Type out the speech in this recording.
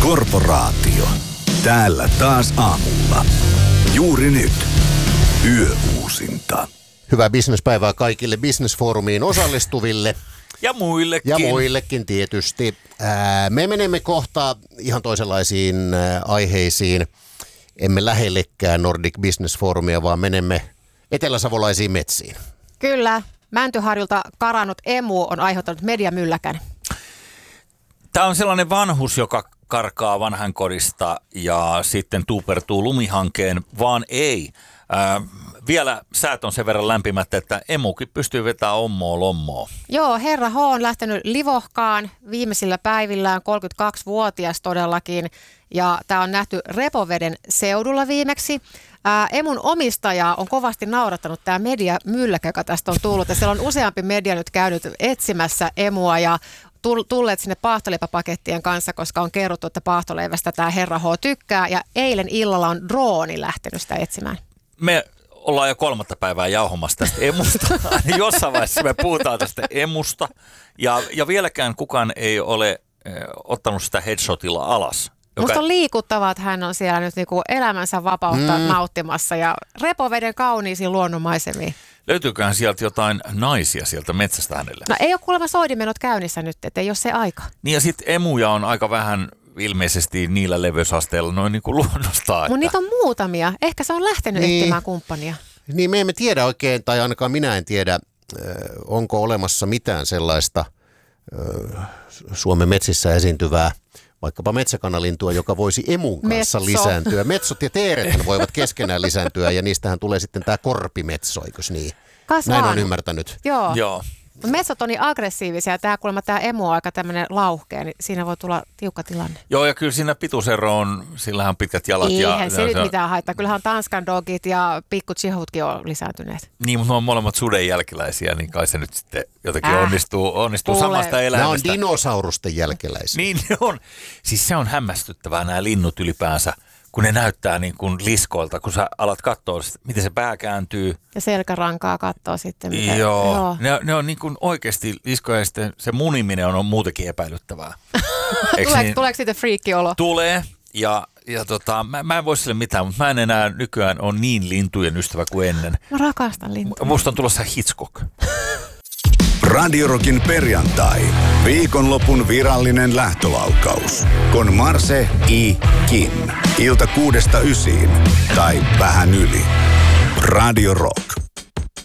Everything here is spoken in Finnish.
Korporaatio. Täällä taas aamulla. Juuri nyt. Yöuusinta. Hyvää bisnespäivää kaikille Business-foorumiin osallistuville. Ja muillekin. Ja muillekin tietysti. Me menemme kohta ihan toisenlaisiin aiheisiin. Emme lähellekään Nordic Business Forumia, vaan menemme eteläsavolaisiin metsiin. Kyllä. Mäntyharjulta karannut emu on aiheuttanut mediamylläkän. Tämä on sellainen vanhus, joka karkaa vanhankodista ja sitten tuupertuu lumihankeen, vaan ei. Vielä säät on sen verran lämpimät, että emukin pystyy vetämään ommoa lommoa. Joo, herra H on lähtenyt livohkaan viimeisillä päivillään, 32-vuotias todellakin. Ja tämä on nähty Repoveden seudulla viimeksi. Emun omistajaa on kovasti naurattanut tämä mediamylläkä, joka tästä on tullut. Ja siellä on useampi media nyt käynyt etsimässä emua ja tulleet sinne paahtoleipäpakettien kanssa, koska on kerrottu, että paahtoleivästä tämä herra H tykkää. Ja eilen illalla on drooni lähtenyt sitä etsimään. Me ollaan jo 3. päivää jauhomassa tästä emusta. Jossain vaiheessa me puhutaan tästä emusta. Ja vieläkään kukaan ei ole ottanut sitä headshotilla alas. Musta on liikuttavaa, että hän on siellä nyt niinku elämänsä vapautta nauttimassa ja Repoveden kauniisiin luonnonmaisemiin. Löytyyköhän sieltä jotain naisia sielta metsästä hänelle? No ei ole kuulemma soidimenot käynnissä nyt, ettei ole se aika. Niin ja sitten emuja on aika vähän ilmeisesti niillä leveysasteilla noin niin kuin luonnostaan. Mutta niitä on muutamia. Ehkä se on lähtenyt etsimään kumppania. Niin me emme tiedä oikein, tai ainakaan minä en tiedä, onko olemassa mitään sellaista Suomen metsissä esiintyvää, vaikkapa metsäkanalintua, joka voisi emun kanssa lisääntyä. Metsot ja teerethän voivat keskenään lisääntyä ja niistähän tulee sitten tämä korpimetso, eikös niin? Näin on ymmärtänyt. Joo. Metsot on niin aggressiivisia ja tämä emu on aika tämmöinen lauhkea, niin siinä voi tulla tiukka tilanne. Joo, ja kyllä siinä pituusero on, sillähän on pitkät jalat. Eihän se nyt mitään haittaa. Kyllähän Tanskan dogit ja pikku chihutkin on lisääntyneet. Niin, mutta ne on molemmat suden jälkeläisiä, niin kai se nyt sitten jotenkin onnistuu samasta elämästä. Nämä on dinosaurusten jälkeläisiä. Niin ne on. Siis se on hämmästyttävää nämä linnut ylipäänsä, kun ne näyttää niin kuin liskoilta, kun sä alat katsoa, miten se pää kääntyy. Ja selkärankaa katsoo sitten. Joo. Ne on niin kuin oikeasti liskoja ja sitten se muniminen on muutenkin epäilyttävää. Tuleeko siitä friikki-olo? Tulee. Ja mä en voi sille mitään, mutta mä en enää nykyään ole niin lintujen ystävä kuin ennen. Mä rakastan lintuja. Musta on tulossa Hitchcock. Radio Rockin perjantai. Viikonlopun virallinen lähtölaukaus. Con Marse I. Kim. Ilta 6–9 tai vähän yli. Radio Rock.